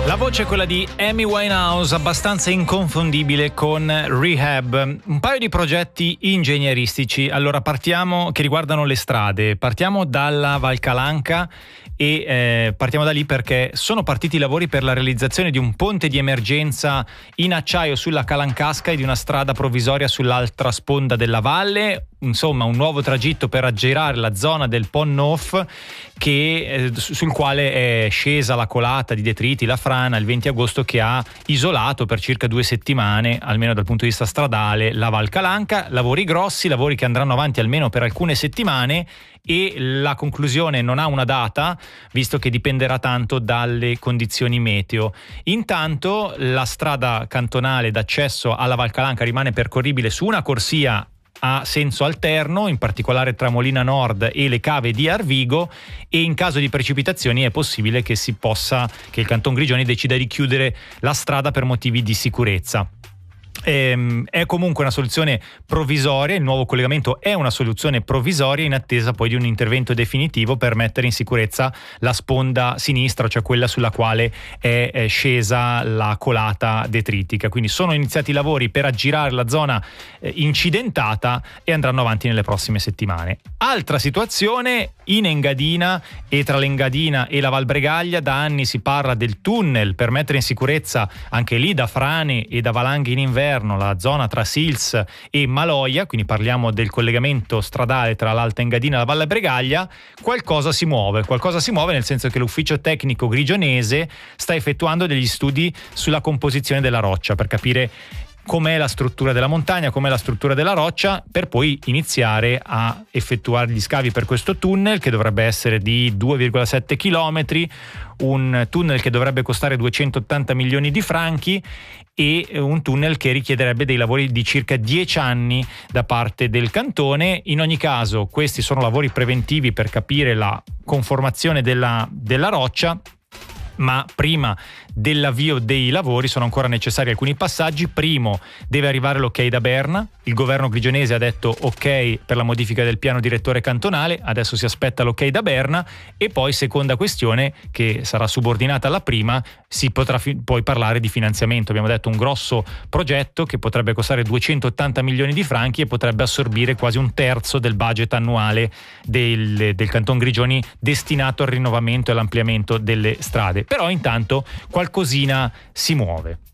La voce è quella di Amy Winehouse, abbastanza inconfondibile con Rehab. Un paio di progetti ingegneristici. Allora partiamo, che riguardano le strade. Partiamo dalla Val Calanca e partiamo da lì perché sono partiti i lavori per la realizzazione di un ponte di emergenza in acciaio sulla Calancasca e di una strada provvisoria sull'altra sponda della valle. Insomma, un nuovo tragitto per aggirare la zona del Pont Neuf sul quale è scesa la colata di detriti, la frana, il 20 agosto, che ha isolato per circa 2 settimane, almeno dal punto di vista stradale, la Val Calanca. Lavori grossi, lavori che andranno avanti almeno per alcune settimane, e la conclusione non ha una data, visto che dipenderà tanto dalle condizioni meteo. Intanto la strada cantonale d'accesso alla Val Calanca rimane percorribile su una corsia a senso alterno, in particolare tra Molina Nord e le cave di Arvigo, e in caso di precipitazioni è possibile che il Canton Grigioni decida di chiudere la strada per motivi di sicurezza. È comunque una soluzione provvisoria, il nuovo collegamento è una soluzione provvisoria in attesa poi di un intervento definitivo per mettere in sicurezza la sponda sinistra, cioè quella sulla quale è scesa la colata detritica. Quindi sono iniziati i lavori per aggirare la zona incidentata e andranno avanti nelle prossime settimane. Altra situazione in Engadina e tra l'Engadina e la Val Bregaglia. Da anni si parla del tunnel per mettere in sicurezza anche lì da frane e da valanghe in inverno la zona tra Sils e Maloia, quindi parliamo del collegamento stradale tra l'Alta Engadina e la Valle Bregaglia. Qualcosa si muove nel senso che l'ufficio tecnico grigionese sta effettuando degli studi sulla composizione della roccia per capire com'è la struttura della montagna, com'è la struttura della roccia, per poi iniziare a effettuare gli scavi per questo tunnel, che dovrebbe essere di 2,7 chilometri, un tunnel che dovrebbe costare 280 milioni di franchi e un tunnel che richiederebbe dei lavori di circa 10 anni da parte del cantone. In ogni caso questi sono lavori preventivi per capire la conformazione della roccia, ma prima dell'avvio dei lavori sono ancora necessari alcuni passaggi. Primo, deve arrivare l'ok da Berna. Il governo grigionese ha detto ok per la modifica del piano direttore cantonale, adesso si aspetta l'ok da Berna. E poi, seconda questione, che sarà subordinata alla prima, si potrà poi parlare di finanziamento. Abbiamo detto un grosso progetto che potrebbe costare 280 milioni di franchi e potrebbe assorbire quasi un terzo del budget annuale del Canton Grigioni destinato al rinnovamento e all'ampliamento delle strade. Però intanto qualcosina si muove.